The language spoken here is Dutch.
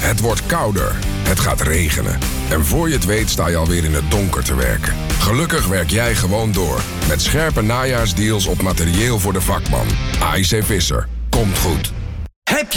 Het wordt kouder. Het gaat regenen. En voor je het weet sta je alweer in het donker te werken. Gelukkig werk jij gewoon door. Met scherpe najaarsdeals op materieel voor de vakman. AIC Visser. Komt goed.